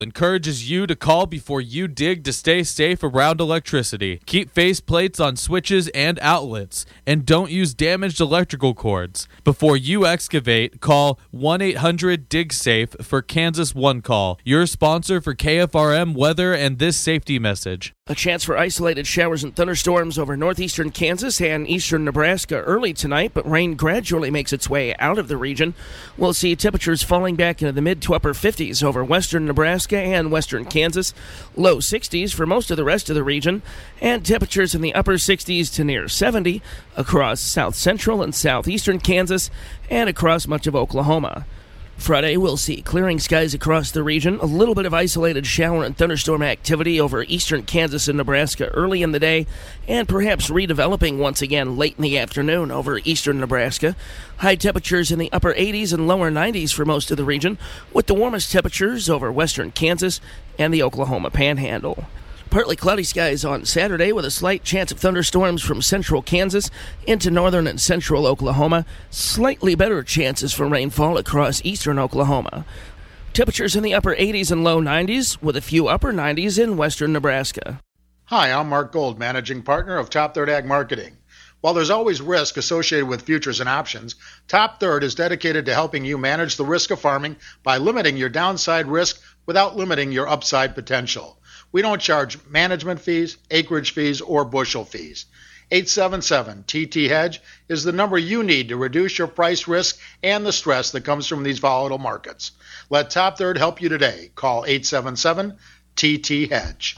encourages you to call before you dig to stay safe around electricity. Keep face plates on switches and outlets, and don't use damaged electrical cords. Before you excavate, call 1-800-DIG-SAFE for Kansas One Call, your sponsor for KFRM weather and this safety message. A chance for isolated showers and thunderstorms over northeastern Kansas and eastern Nebraska early tonight, but rain gradually makes its way out of the region. We'll see temperatures falling back into the mid to upper 50s over western Nebraska and western Kansas, low 60s for most of the rest of the region, and temperatures in the upper 60s to near 70 across south central and southeastern Kansas and across much of Oklahoma. Friday, we'll see clearing skies across the region, a little bit of isolated shower and thunderstorm activity over eastern Kansas and Nebraska early in the day, and perhaps redeveloping once again late in the afternoon over eastern Nebraska. High temperatures in the upper 80s and lower 90s for most of the region, with the warmest temperatures over western Kansas and the Oklahoma Panhandle. Partly cloudy skies on Saturday with a slight chance of thunderstorms from central Kansas into northern and central Oklahoma. Slightly better chances for rainfall across eastern Oklahoma. Temperatures in the upper 80s and low 90s with a few upper 90s in western Nebraska. Hi, I'm Mark Gold, Managing Partner of Top Third Ag Marketing. While there's always risk associated with futures and options, Top Third is dedicated to helping you manage the risk of farming by limiting your downside risk without limiting your upside potential. We don't charge management fees, acreage fees, or bushel fees. 877-TT-HEDGE is the number you need to reduce your price risk and the stress that comes from these volatile markets. Let Top Third help you today. Call 877-TT-HEDGE.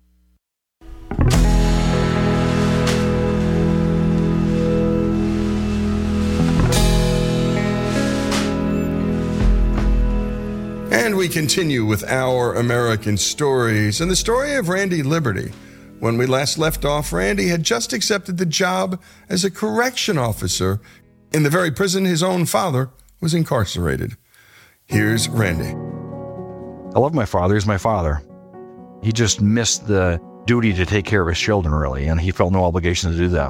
And we continue with our American stories and the story of Randy Liberty. When we last left off, Randy had just accepted the job as a correction officer in the very prison his own father was incarcerated. Here's Randy. I love my father. He's my father. He just missed the duty to take care of his children, really, and he felt no obligation to do that.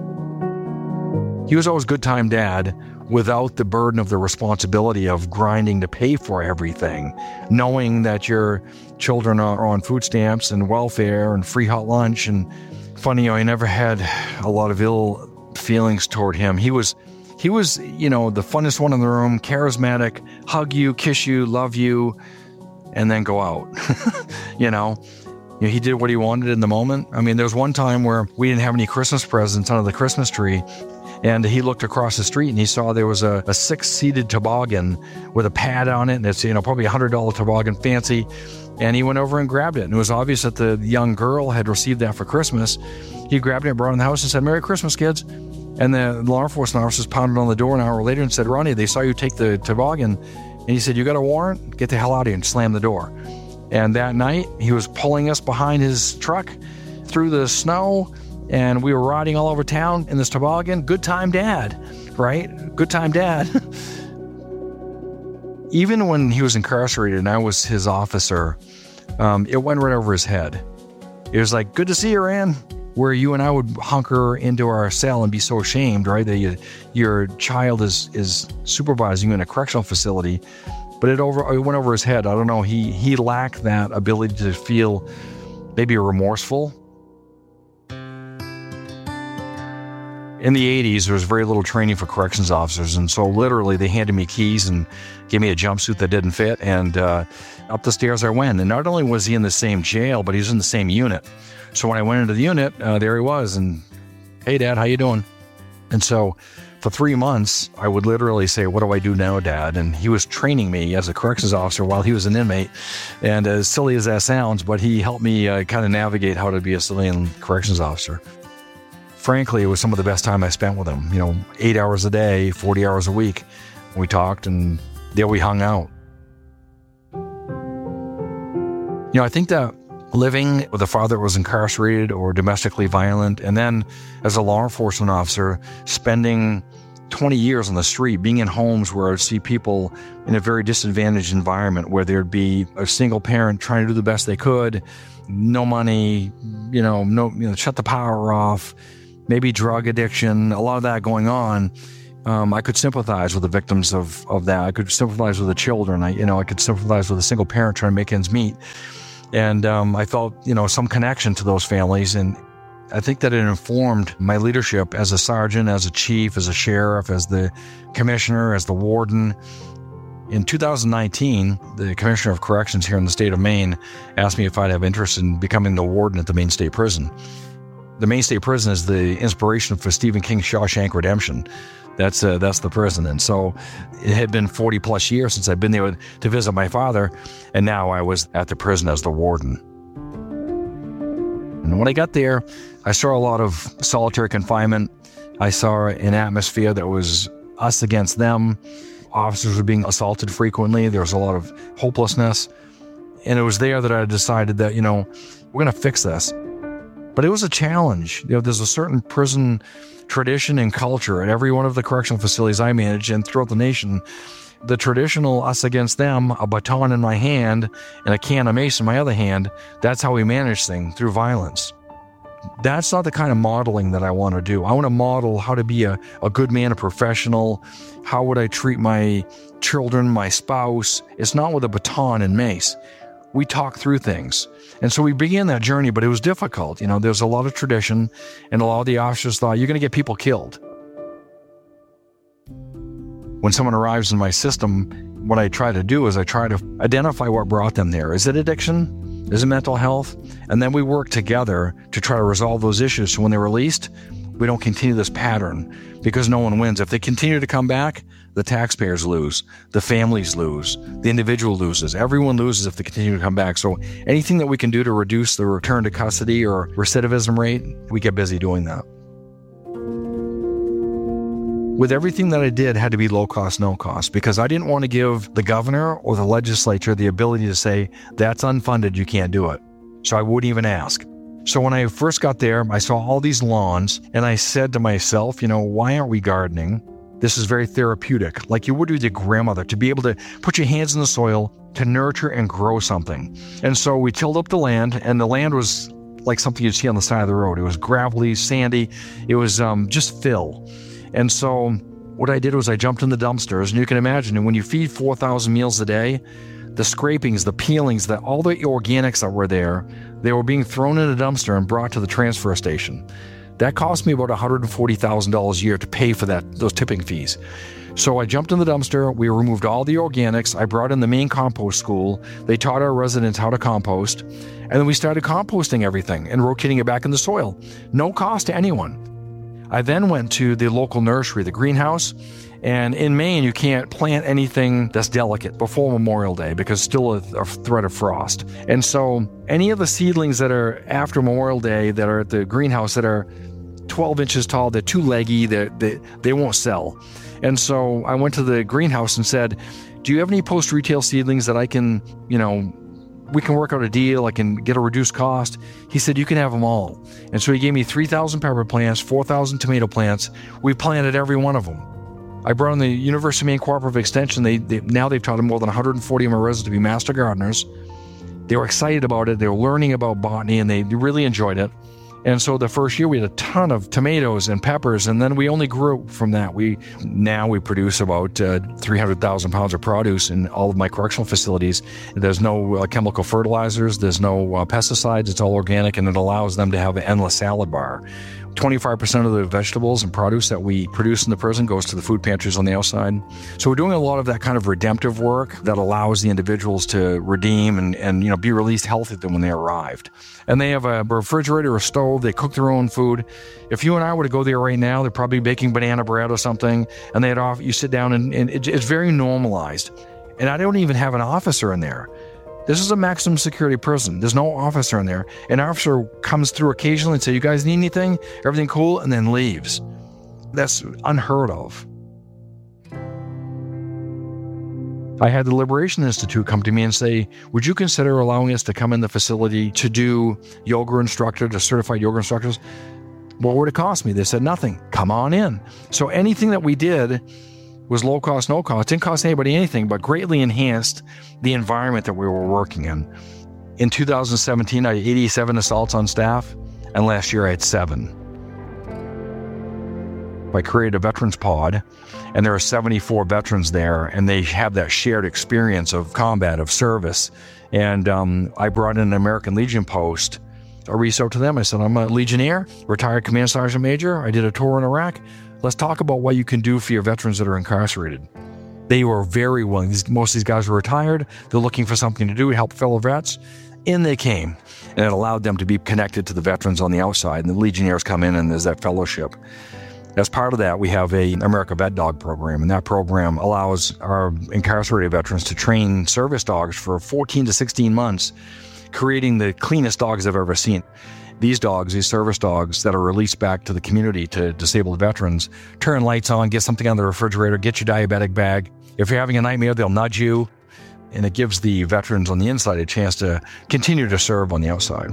He was always a good-time dad without the burden of the responsibility of grinding to pay for everything, knowing that your children are on food stamps and welfare and free hot lunch. And funny, I never had a lot of ill feelings toward him. He was, the funnest one in the room, charismatic, hug you, kiss you, love you, and then go out. He did what he wanted in the moment. I mean, there was one time where we didn't have any Christmas presents under the Christmas tree. And he looked across the street and he saw there was a 6-seated toboggan with a pad on it. And it's, probably $100 toboggan, fancy. And he went over and grabbed it. And it was obvious that the young girl had received that for Christmas. He grabbed it, brought it in the house and said, "Merry Christmas, kids." And the law enforcement officers pounded on the door an hour later and said, "Ronnie, they saw you take the toboggan." And he said, "You got a warrant? Get the hell out of here," and slammed the door. And that night, he was pulling us behind his truck through the snow. And we were riding all over town in this toboggan. Good time dad, right? Good time dad. Even when he was incarcerated and I was his officer, it went right over his head. It was like, "Good to see you, Ran." Where you and I would hunker into our cell and be so ashamed, right? That your child is supervising you in a correctional facility. But it went over his head. I don't know. He lacked that ability to feel maybe remorseful. In the 80s, there was very little training for corrections officers, and so literally they handed me keys and gave me a jumpsuit that didn't fit, and up the stairs I went. And not only was he in the same jail, but he was in the same unit. So when I went into the unit, there he was, and, "Hey, Dad, how you doing?" And so for 3 months, I would literally say, "What do I do now, Dad?" And he was training me as a corrections officer while he was an inmate. And as silly as that sounds, but he helped me kind of navigate how to be a civilian corrections officer. Frankly, it was some of the best time I spent with him. 8 hours a day, 40 hours a week. We talked and there we hung out. I think that living with a father that was incarcerated or domestically violent, and then as a law enforcement officer, spending 20 years on the street, being in homes where I'd see people in a very disadvantaged environment where there'd be a single parent trying to do the best they could, no money, shut the power off, maybe drug addiction, a lot of that going on. I could sympathize with the victims of that. I could sympathize with the children. I could sympathize with a single parent trying to make ends meet. And I felt, some connection to those families. And I think that it informed my leadership as a sergeant, as a chief, as a sheriff, as the commissioner, as the warden. In 2019, the Commissioner of Corrections here in the state of Maine asked me if I'd have interest in becoming the warden at the Maine State Prison. The Maine State Prison is the inspiration for Stephen King's Shawshank Redemption. That's the prison. And so it had been 40 plus years since I'd been there to visit my father, and now I was at the prison as the warden. And when I got there, I saw a lot of solitary confinement. I saw an atmosphere that was us against them. Officers were being assaulted frequently. There was a lot of hopelessness. And it was there that I decided that, we're going to fix this. But it was a challenge. There's a certain prison tradition and culture at every one of the correctional facilities I manage and throughout the nation. The traditional us against them, a baton in my hand and a can of mace in my other hand, that's how we manage things, through violence. That's not the kind of modeling that I want to do. I want to model how to be a good man, a professional. How would I treat my children, my spouse? It's not with a baton and mace. We talk through things. And so we began that journey, but it was difficult. There's a lot of tradition, and a lot of the officers thought, you're going to get people killed. When someone arrives in my system, what I try to do is I try to identify what brought them there. Is it addiction? Is it mental health? And then we work together to try to resolve those issues. So when they're released, we don't continue this pattern, because no one wins. If they continue to come back, the taxpayers lose, the families lose, the individual loses. Everyone loses if they continue to come back. So anything that we can do to reduce the return to custody or recidivism rate, we get busy doing that. With everything that I did, had to be low cost, no cost, because I didn't want to give the governor or the legislature the ability to say, that's unfunded, you can't do it. So I wouldn't even ask. So when I first got there, I saw all these lawns, and I said to myself, why aren't we gardening? This is very therapeutic, like you would with your grandmother, to be able to put your hands in the soil, to nurture and grow something. And so we tilled up the land, and the land was like something you'd see on the side of the road. It was gravelly, sandy. It was just fill. And so what I did was I jumped in the dumpsters, and you can imagine, when you feed 4,000 meals a day, the scrapings, the peelings, all the organics that were there, they were being thrown in a dumpster and brought to the transfer station. That cost me about $140,000 a year to pay for those tipping fees. So I jumped in the dumpster, we removed all the organics, I brought in the Maine Compost School, they taught our residents how to compost, and then we started composting everything and rotating it back in the soil. No cost to anyone. I then went to the local nursery, the greenhouse, and in Maine, you can't plant anything that's delicate before Memorial Day because still a threat of frost. And so any of the seedlings that are after Memorial Day that are at the greenhouse that are 12 inches tall, they're too leggy, they won't sell. And so I went to the greenhouse and said, do you have any post-retail seedlings that I can, we can work out a deal, I can get a reduced cost? He said, you can have them all. And so he gave me 3,000 pepper plants, 4,000 tomato plants. We planted every one of them. I brought in the University of Maine Cooperative Extension. Now they've taught more than 140 of my residents to be master gardeners. They were excited about it. They were learning about botany, and they really enjoyed it. And so the first year we had a ton of tomatoes and peppers, and then we only grew from that. Now we produce about 300,000 pounds of produce in all of my correctional facilities. There's no chemical fertilizers, there's no pesticides, it's all organic, and it allows them to have an endless salad bar. 25% of the vegetables and produce that we produce in the prison goes to the food pantries on the outside. So we're doing a lot of that kind of redemptive work that allows the individuals to redeem and be released healthy when they arrived. And they have a refrigerator, a stove, they cook their own food. If you and I were to go there right now, they're probably baking banana bread or something, and you sit down and it's very normalized. And I don't even have an officer in there. This is a maximum security prison. There's no officer in there. An officer comes through occasionally and says, you guys need anything? Everything cool? And then leaves. That's unheard of. I had the Liberation Institute come to me and say, would you consider allowing us to come in the facility to do yoga instructor, to certified yoga instructors? What would it cost me? They said, nothing. Come on in. So anything that we did was low cost, no cost. Didn't cost anybody anything, but greatly enhanced the environment that we were working in. In 2017, I had 87 assaults on staff, and last year I had 7. I created a veterans pod, and there are 74 veterans there, and they have that shared experience of combat, of service. And I brought in an American Legion post. I reached out to them. I said, I'm a Legionnaire, retired Command Sergeant Major. I did a tour in Iraq. Let's talk about what you can do for your veterans that are incarcerated. They were very willing. Most of these guys were retired. They're looking for something to do to help fellow vets. In they came. And it allowed them to be connected to the veterans on the outside. And the Legionnaires come in, and there's that fellowship. As part of that, we have a America Vet Dog program, and that program allows our incarcerated veterans to train service dogs for 14 to 16 months, creating the cleanest dogs I've ever seen. These dogs, these service dogs that are released back to the community to disabled veterans, turn lights on, get something on the refrigerator, get your diabetic bag. If you're having a nightmare, they'll nudge you, and it gives the veterans on the inside a chance to continue to serve on the outside.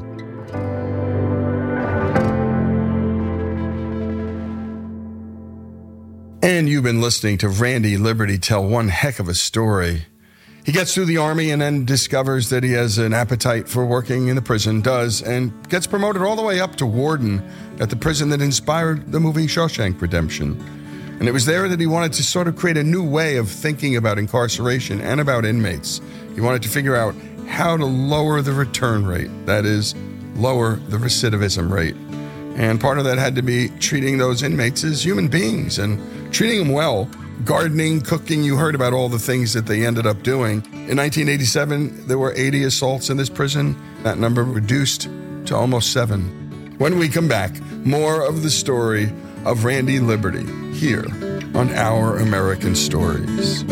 And you've been listening to Randy Liberty tell one heck of a story. He gets through the Army and then discovers that he has an appetite for working in the prison, and gets promoted all the way up to warden at the prison that inspired the movie Shawshank Redemption. And it was there that he wanted to sort of create a new way of thinking about incarceration and about inmates. He wanted to figure out how to lower the return rate, that is, lower the recidivism rate. And part of that had to be treating those inmates as human beings and treating them well. Gardening, cooking, you heard about all the things that they ended up doing. In 1987, there were 80 assaults in this prison. That number reduced to almost 7. When we come back, more of the story of Randy Liberty here on Our American Stories.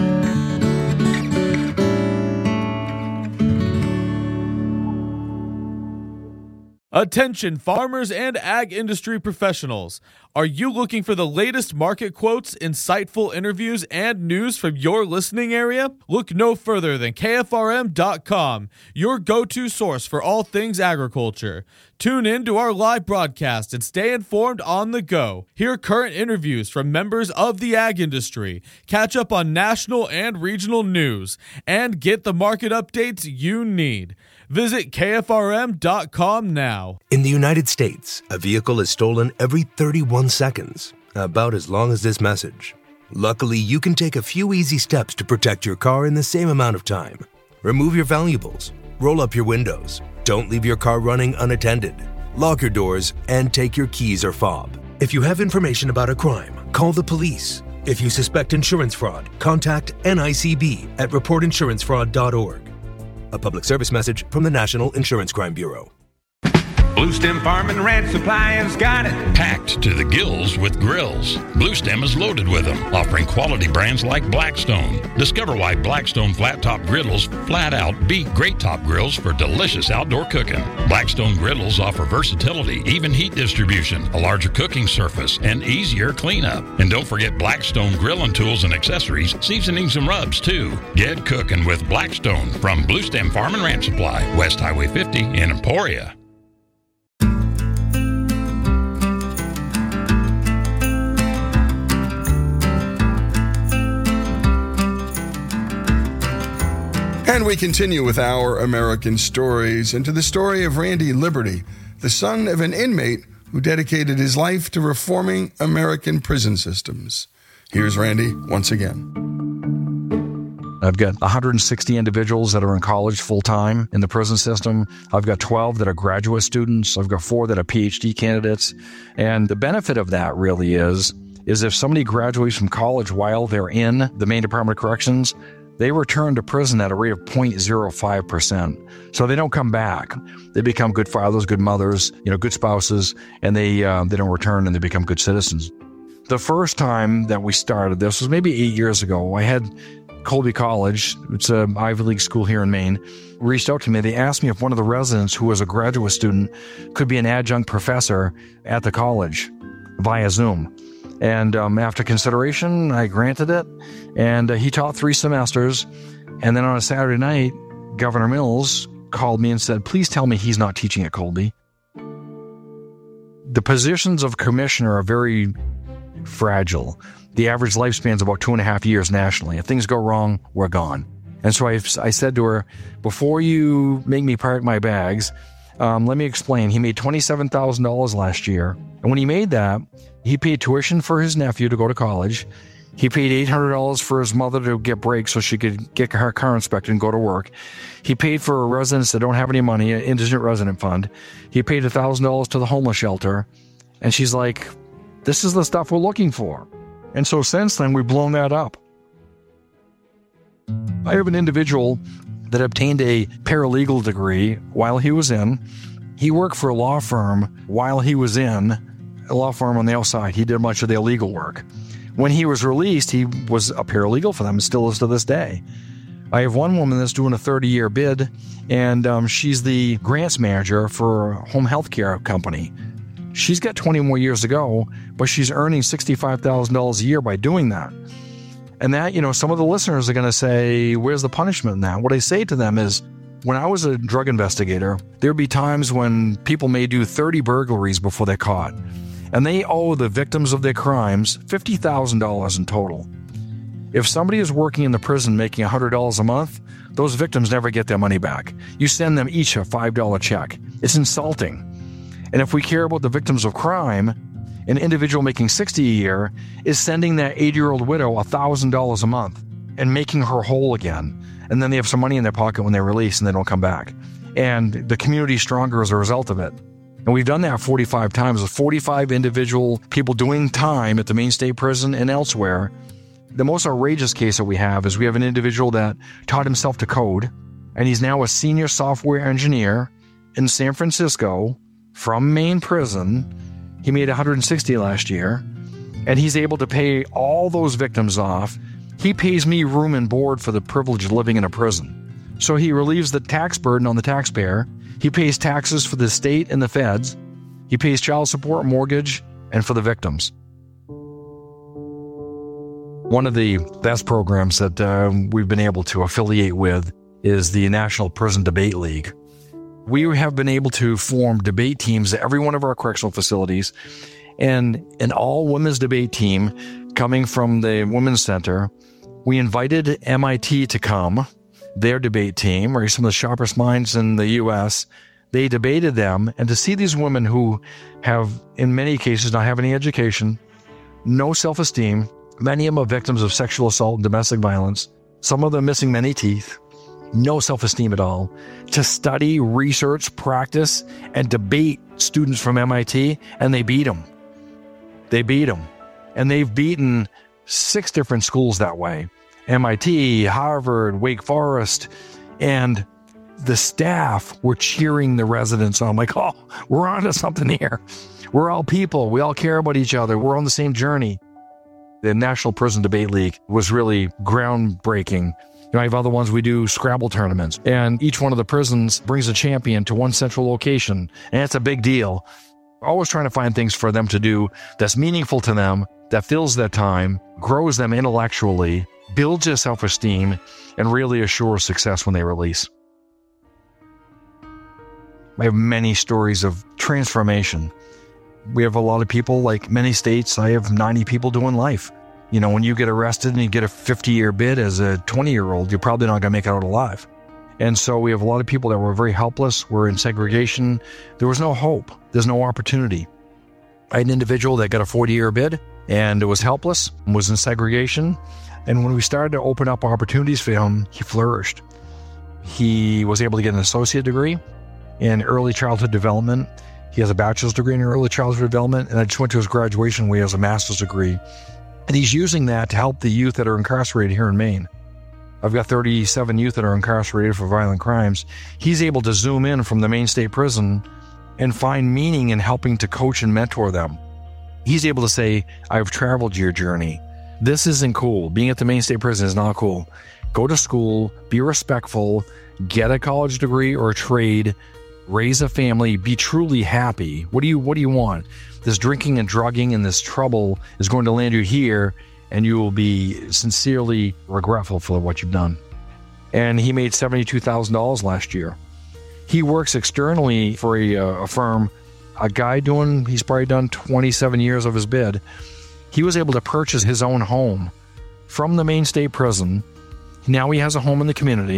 Attention farmers and ag industry professionals. Are you looking for the latest market quotes, insightful interviews, and news from your listening area? Look no further than KFRM.com, your go-to source for all things agriculture. Tune in to our live broadcast and stay informed on the go. Hear current interviews from members of the ag industry, catch up on national and regional news, and get the market updates you need. Visit KFRM.com now. In the United States, a vehicle is stolen every 31 seconds, about as long as this message. Luckily, you can take a few easy steps to protect your car in the same amount of time. Remove your valuables, roll up your windows, don't leave your car running unattended, lock your doors, and take your keys or fob. If you have information about a crime, call the police. If you suspect insurance fraud, contact NICB at reportinsurancefraud.org. A public service message from the National Insurance Crime Bureau. Blue Stem Farm and Ranch Supply has got it. Packed to the gills with grills. Blue Stem is loaded with them, offering quality brands like Blackstone. Discover why Blackstone flat top griddles flat out beat great top grills for delicious outdoor cooking. Blackstone griddles offer versatility, even heat distribution, a larger cooking surface, and easier cleanup. And don't forget Blackstone grilling tools and accessories, seasonings and rubs too. Get cooking with Blackstone from Blue Stem Farm and Ranch Supply, West Highway 50 in Emporia. And we continue with Our American Stories, and to the story of Randy Liberty, the son of an inmate who dedicated his life to reforming American prison systems. Here's Randy once again. I've got 160 individuals that are in college full-time in the prison system. I've got 12 that are graduate students. I've got 4 that are PhD candidates. And the benefit of that really is if somebody graduates from college while they're in the Maine Department of Corrections, they return to prison at a rate of 0.05%. So they don't come back. They become good fathers, good mothers, good spouses, and they don't return and they become good citizens. The first time that we started this was maybe 8 years ago. I had Colby College, it's an Ivy League school here in Maine, reached out to me. They asked me if one of the residents who was a graduate student could be an adjunct professor at the college via Zoom. And after consideration, I granted it, and he taught 3 semesters. And then on a Saturday night, Governor Mills called me and said, please tell me he's not teaching at Colby. The positions of commissioner are very fragile. The average lifespan is about 2.5 years nationally. If things go wrong, we're gone. And so I said to her, before you make me pack my bags, Let me explain. He made $27,000 last year. And when he made that, he paid tuition for his nephew to go to college. He paid $800 for his mother to get breaks so she could get her car inspected and go to work. He paid for residents that don't have any money, an indigent resident fund. He paid $1,000 to the homeless shelter. And she's like, this is the stuff we're looking for. And so since then, we've blown that up. I have an individual that obtained a paralegal degree while he was in. He worked for a law firm while he was in, a law firm on the outside. He did much of their legal work. When he was released, he was a paralegal for them and still is to this day. I have one woman that's doing a 30-year bid, and she's the grants manager for a home health care company. She's got 20 more years to go, but she's earning $65,000 a year by doing that. And that, some of the listeners are going to say, where's the punishment in that? What I say to them is, when I was a drug investigator, there'd be times when people may do 30 burglaries before they're caught. And they owe the victims of their crimes $50,000 in total. If somebody is working in the prison making $100 a month, those victims never get their money back. You send them each a $5 check. It's insulting. And if we care about the victims of crime, an individual making $60 a year is sending that 80-year-old widow $1,000 a month and making her whole again. And then they have some money in their pocket when they're released and they don't come back. And the community's stronger as a result of it. And we've done that 45 times with 45 individual people doing time at the Maine State Prison and elsewhere. The most outrageous case that we have is we have an individual that taught himself to code, and he's now a senior software engineer in San Francisco from Maine Prison. He made $160 last year, and he's able to pay all those victims off. He pays me room and board for the privilege of living in a prison. So he relieves the tax burden on the taxpayer. He pays taxes for the state and the feds. He pays child support, mortgage, and for the victims. One of the best programs that we've been able to affiliate with is the National Prison Debate League. We have been able to form debate teams at every one of our correctional facilities, and an all-women's debate team coming from the Women's Center. We invited MIT to come, their debate team, or some of the sharpest minds in the U.S. They debated them, and to see these women who have, in many cases, not have any education, no self-esteem, many of them are victims of sexual assault and domestic violence, some of them missing many teeth, no self-esteem at all, to study, research, practice, and debate students from MIT, and they beat them. They beat them. And they've beaten 6 different schools that way. MIT, Harvard, Wake Forest, and the staff were cheering the residents on, like, oh, we're onto something here. We're all people. We all care about each other. We're on the same journey. The National Prison Debate League was really groundbreaking. I have other ones. We do Scrabble tournaments, and each one of the prisons brings a champion to one central location, and it's a big deal. We're always trying to find things for them to do that's meaningful to them, that fills their time, grows them intellectually, builds their self-esteem, and really assures success when they release. I have many stories of transformation. We have a lot of people, like many states, I have 90 people doing life. When you get arrested and you get a 50-year bid as a 20-year-old, you're probably not going to make it out alive. And so we have a lot of people that were very helpless, were in segregation. There was no hope. There's no opportunity. I had an individual that got a 40-year bid and was helpless, was in segregation. And when we started to open up opportunities for him, he flourished. He was able to get an associate degree in early childhood development. He has a bachelor's degree in early childhood development, and I just went to his graduation where he has a master's degree. And he's using that to help the youth that are incarcerated here in Maine. I've got 37 youth that are incarcerated for violent crimes. He's able to zoom in from the Maine State Prison and find meaning in helping to coach and mentor them. He's able to say, I've traveled your journey. This isn't cool. Being at the Maine State Prison is not cool. Go to school, be respectful, get a college degree or a trade, raise a family, be truly happy. What do you want? This drinking and drugging and this trouble is going to land you here, and you will be sincerely regretful for what you've done. And he made $72,000 last year. He works externally for a firm, a guy he's probably done 27 years of his bid. He was able to purchase his own home from the Maine State Prison. Now he has a home in the community.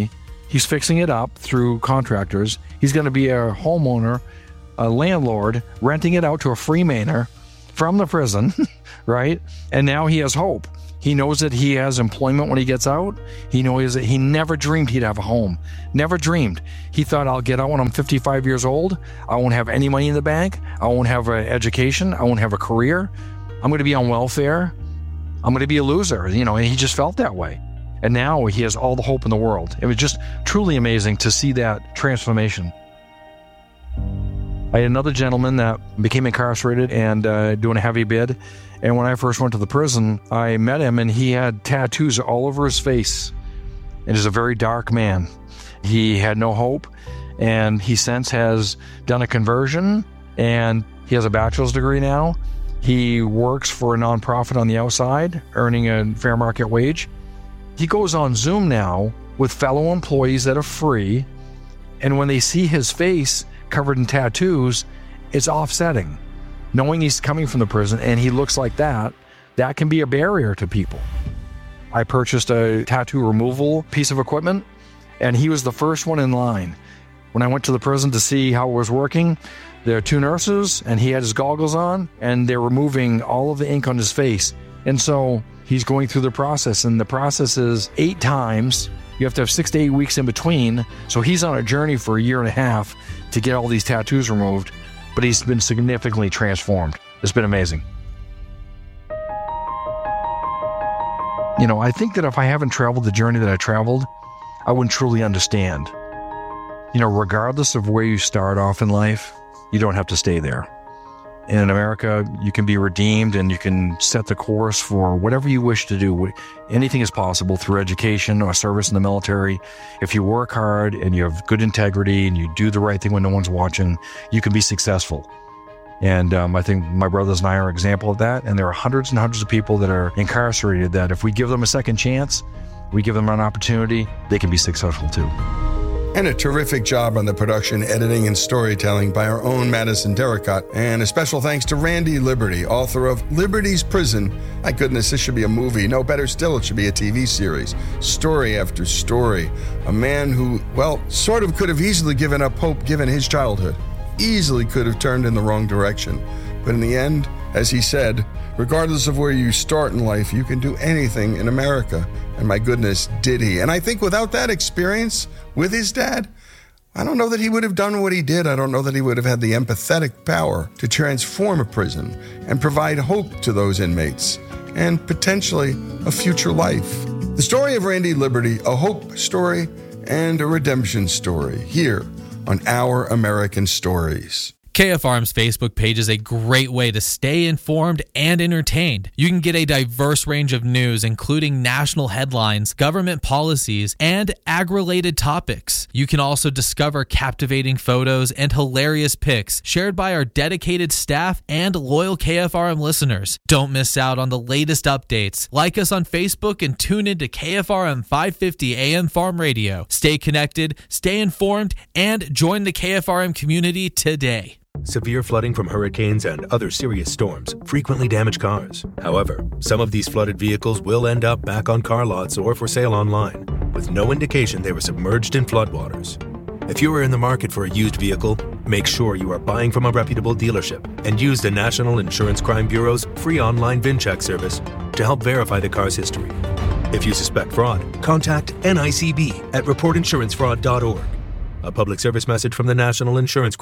He's fixing it up through contractors. He's going to be a homeowner, a landlord, renting it out to a Freemaner from the prison, right? And now he has hope. He knows that he has employment when he gets out. He knows that he never dreamed he'd have a home. Never dreamed. He thought, I'll get out when I'm 55 years old. I won't have any money in the bank. I won't have an education. I won't have a career. I'm going to be on welfare. I'm going to be a loser, and he just felt that way. And now he has all the hope in the world. It was just truly amazing to see that transformation. I had another gentleman that became incarcerated and doing a heavy bid. And when I first went to the prison, I met him, and he had tattoos all over his face. And he's a very dark man. He had no hope, and he since has done a conversion, and he has a bachelor's degree now. He works for a nonprofit on the outside, earning a fair market wage. He goes on Zoom now with fellow employees that are free, and when they see his face covered in tattoos, it's offsetting. Knowing he's coming from the prison and he looks like that can be a barrier to people. I purchased a tattoo removal piece of equipment, and he was the first one in line. When I went to the prison to see how it was working, there are two nurses, and he had his goggles on, and they're removing all of the ink on his face. And so he's going through the process, and the process is 8 times. You have to have 6 to 8 weeks in between. So he's on a journey for a year and a half to get all these tattoos removed, but he's been significantly transformed. It's been amazing. I think that if I haven't traveled the journey that I traveled, I wouldn't truly understand. Regardless of where you start off in life, you don't have to stay there. In America, you can be redeemed and you can set the course for whatever you wish to do. Anything is possible through education or service in the military. If you work hard and you have good integrity and you do the right thing when no one's watching, you can be successful. And I think my brothers and I are an example of that. And there are hundreds and hundreds of people that are incarcerated that if we give them a second chance, we give them an opportunity, they can be successful too. And a terrific job on the production, editing, and storytelling by our own Madison Derricott. And a special thanks to Randy Liberty, author of Liberty's Prison. My goodness, this should be a movie. No, better still, it should be a TV series. Story after story. A man who, sort of could have easily given up hope given his childhood. Easily could have turned in the wrong direction. But in the end, as he said, regardless of where you start in life, you can do anything in America. And my goodness, did he. And I think without that experience with his dad, I don't know that he would have done what he did. I don't know that he would have had the empathetic power to transform a prison and provide hope to those inmates and potentially a future life. The story of Randy Liberty, a hope story and a redemption story, here on Our American Stories. KFRM's Facebook page is a great way to stay informed and entertained. You can get a diverse range of news, including national headlines, government policies, and ag-related topics. You can also discover captivating photos and hilarious pics shared by our dedicated staff and loyal KFRM listeners. Don't miss out on the latest updates. Like us on Facebook and tune into KFRM 550 AM Farm Radio. Stay connected, stay informed, and join the KFRM community today. Severe flooding from hurricanes and other serious storms frequently damage cars. However, some of these flooded vehicles will end up back on car lots or for sale online, with no indication they were submerged in floodwaters. If you are in the market for a used vehicle, make sure you are buying from a reputable dealership and use the National Insurance Crime Bureau's free online VIN check service to help verify the car's history. If you suspect fraud, contact NICB at reportinsurancefraud.org. A public service message from the National Insurance